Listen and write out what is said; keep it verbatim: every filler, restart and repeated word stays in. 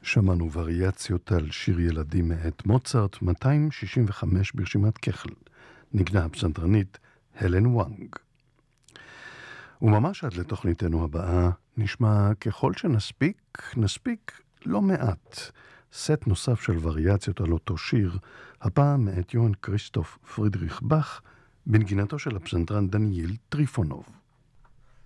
שמענו וריאציות על שיר ילדים מאת מוצרט, מאתיים שישים וחמש ברשימת כחל. נגנה הפסנתרנית הלן וואנג. וממש עד לתוכניתנו הבאה נשמע ככל שנספיק, נספיק לא מעט. סט נוסף של וריאציות על אותו שיר, הפעם מאת יוהאן כריסטוף פרידריך באך, בנגינתו של הפסנתרן דניאל טריפונוב.